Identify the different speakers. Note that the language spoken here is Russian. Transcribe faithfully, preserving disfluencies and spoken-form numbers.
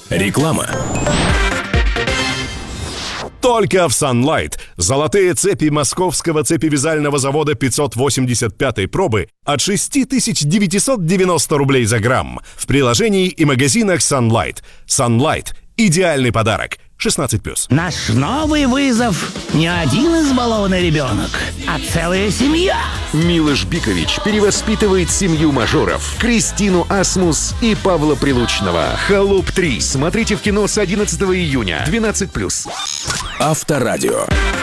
Speaker 1: Реклама.
Speaker 2: Только в Sunlight. Золотые цепи московского цепевязального завода пятьсот восемьдесят пятой пробы от шесть тысяч девятьсот девяносто рублей за грамм. В приложении и магазинах Sunlight. Sunlight – идеальный подарок. шестнадцать плюс.
Speaker 3: Наш новый вызов не один избалованный ребенок, а целая семья.
Speaker 4: Милош Бикович перевоспитывает семью мажоров. Кристину Асмус и Павла Прилучного. «Холоп три». Смотрите в кино с одиннадцатого июня. двенадцать плюс.
Speaker 1: Авторадио.